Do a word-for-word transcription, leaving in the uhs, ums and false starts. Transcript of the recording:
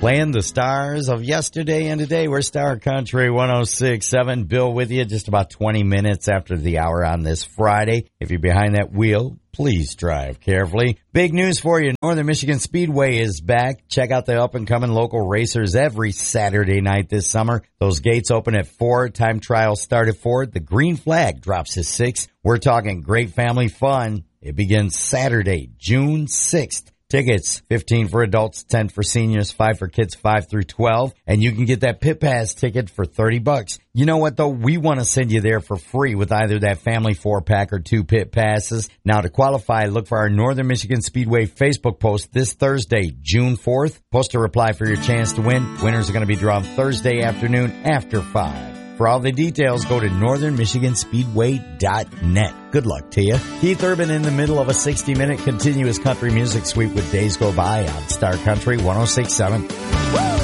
Playing the stars of yesterday and today. We're Star Country one oh six point seven. Bill with you just about twenty minutes after the hour on this Friday. If you're behind that wheel, please drive carefully. Big news for you. Northern Michigan Speedway is back. Check out the up-and-coming local racers every Saturday night this summer. Those gates open at four. Time trials start at four. The green flag drops at six. We're talking great family fun. It begins Saturday, June sixth. Tickets, fifteen for adults, ten for seniors, five for kids five through twelve. And you can get that pit pass ticket for thirty bucks. You know what, though? We want to send you there for free with either that family four-pack or two pit passes. Now, to qualify, look for our Northern Michigan Speedway Facebook post this Thursday, June fourth. Post a reply for your chance to win. Winners are going to be drawn Thursday afternoon after five. For all the details, go to northern michigan speedway dot net. Good luck to you. Keith Urban in the middle of a sixty-minute continuous country music suite with Days Go By on Star Country one oh six point seven.